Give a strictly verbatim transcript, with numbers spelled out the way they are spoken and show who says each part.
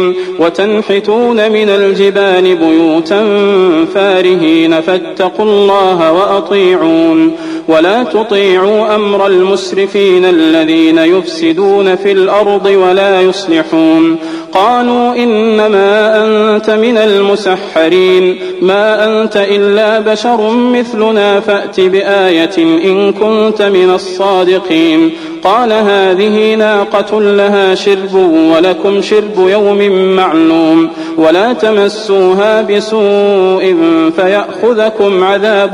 Speaker 1: وتنحتون من الجبال بيوتا فارهين فاتقوا الله وأطيعون ولا تطيعوا أمر المسرفين الذين يفسدون في الأرض ولا يصلحون. قالوا إنما أنت من المسحرين ما أنت إلا بشر مثلنا فأت بآية إن كنت من الصادقين. قال هذه ناقة لها شرب ولكم شرب يوم معلوم ولا تمسوها بسوء فيأخذكم عذاب